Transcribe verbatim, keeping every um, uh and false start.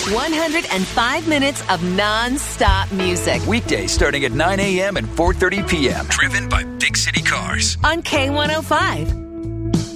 one hundred five minutes of non-stop music. Weekdays starting at nine a.m. and four thirty p.m. Driven by Big City Cars. On K one oh five.